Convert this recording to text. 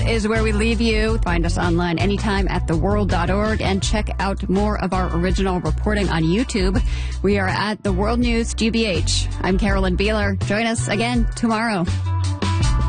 that is where we leave you. Find us online anytime at theworld.org and check out more of our original reporting on YouTube. We are at The World News GBH. I'm Carolyn Beeler. Join us again tomorrow.